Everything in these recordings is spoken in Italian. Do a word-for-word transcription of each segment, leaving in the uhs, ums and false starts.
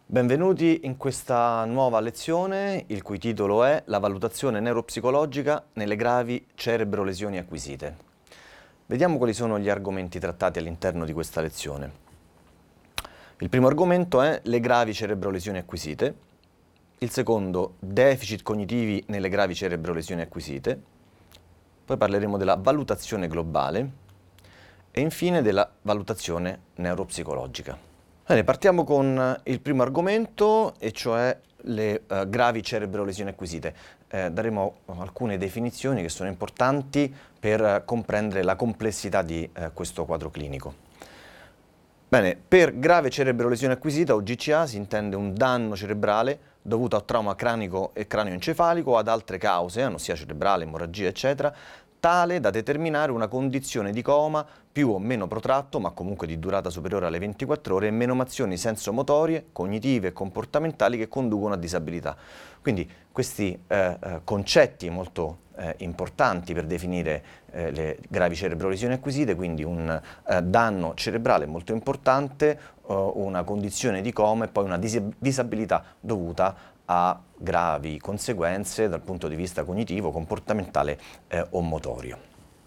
Benvenuti in questa nuova lezione, il cui titolo è La valutazione neuropsicologica nelle gravi cerebrolesioni acquisite. Vediamo quali sono gli argomenti trattati all'interno di questa lezione. Il primo argomento è le gravi cerebrolesioni acquisite, il secondo deficit cognitivi nelle gravi cerebrolesioni acquisite, poi parleremo della valutazione globale e infine della valutazione neuropsicologica. Bene, partiamo con il primo argomento, e cioè le uh, gravi cerebrolesioni acquisite. Eh, daremo alcune definizioni che sono importanti per uh, comprendere la complessità di uh, questo quadro clinico. Bene, per grave cerebrolesione acquisita o G C A si intende un danno cerebrale dovuto a trauma cranico e cranioencefalico o ad altre cause, anossia cerebrale, emorragia, eccetera, tale da determinare una condizione di coma più o meno protratto, ma comunque di durata superiore alle ventiquattro ore, e menomazioni sensomotorie, cognitive e comportamentali che conducono a disabilità. Quindi questi eh, eh, concetti molto eh, importanti per definire eh, le gravi cerebrolesioni acquisite, quindi un eh, danno cerebrale molto importante, eh, una condizione di coma e poi una dis disabilità dovuta a gravi conseguenze dal punto di vista cognitivo, comportamentale eh, o motorio.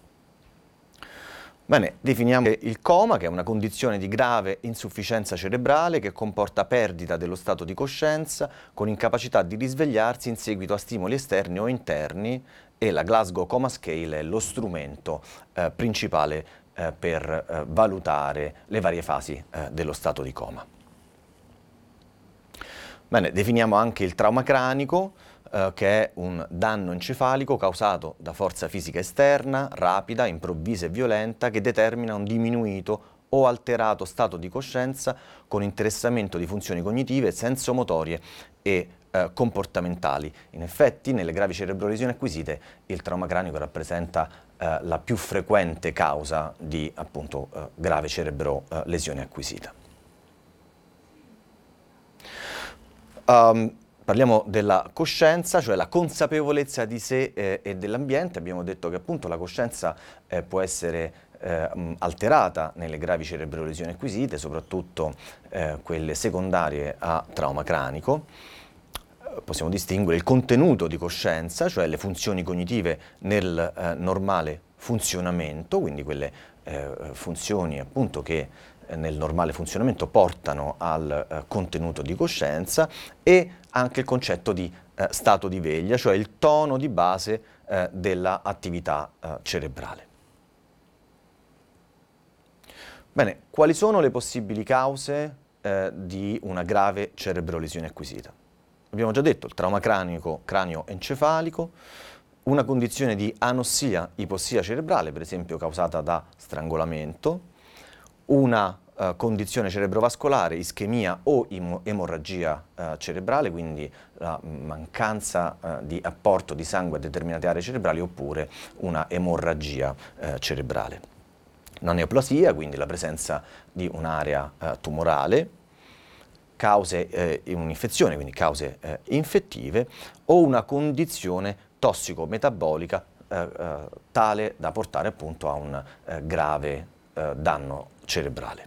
Bene, definiamo il coma, che è una condizione di grave insufficienza cerebrale che comporta perdita dello stato di coscienza con incapacità di risvegliarsi in seguito a stimoli esterni o interni, e la Glasgow Coma Scale è lo strumento eh, principale eh, per eh, valutare le varie fasi eh, dello stato di coma. Bene, definiamo anche il trauma cranico, eh, che è un danno encefalico causato da forza fisica esterna, rapida, improvvisa e violenta, che determina un diminuito o alterato stato di coscienza con interessamento di funzioni cognitive, sensomotorie e eh, comportamentali. In effetti, nelle gravi cerebrolesioni acquisite, il trauma cranico rappresenta eh, la più frequente causa di, appunto, eh, grave cerebrolesione acquisita. Um, parliamo della coscienza, cioè la consapevolezza di sé eh, e dell'ambiente. Abbiamo detto che appunto la coscienza eh, può essere eh, alterata nelle gravi cerebrolesioni acquisite, soprattutto eh, quelle secondarie a trauma cranico. Possiamo distinguere il contenuto di coscienza, cioè le funzioni cognitive nel eh, normale funzionamento, quindi quelle eh, funzioni appunto che nel normale funzionamento portano al eh, contenuto di coscienza, e anche il concetto di eh, stato di veglia, cioè il tono di base eh, dell'attività eh, cerebrale. Bene, quali sono le possibili cause eh, di una grave cerebrolesione acquisita? Abbiamo già detto il trauma cranico, cranioencefalico, una condizione di anossia, ipossia cerebrale, per esempio causata da strangolamento, una uh, condizione cerebrovascolare, ischemia o emorragia uh, cerebrale, quindi la mancanza uh, di apporto di sangue a determinate aree cerebrali, oppure una emorragia uh, cerebrale. Una neoplasia, quindi la presenza di un'area uh, tumorale, cause eh, un'infezione, quindi cause eh, infettive, o una condizione tossico-metabolica eh, eh, tale da portare appunto a un eh, grave eh, danno cerebrale.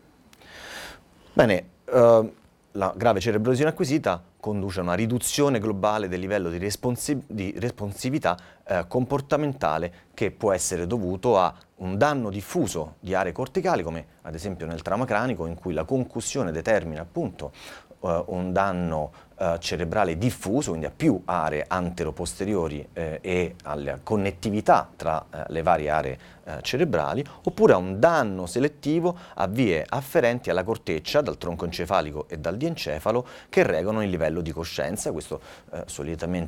Bene, eh, la grave cerebrolesione acquisita conduce a una riduzione globale del livello di, responsi di responsività eh, comportamentale, che può essere dovuto a un danno diffuso di aree corticali, come ad esempio nel trauma cranico, in cui la concussione determina appunto eh, un danno eh, cerebrale diffuso, quindi a più aree antero-posteriori eh, e alla connettività tra eh, le varie aree eh, cerebrali, oppure a un danno selettivo a vie afferenti alla corteccia, dal tronco encefalico e dal diencefalo, che regolano il livello di coscienza. Questo eh, solitamente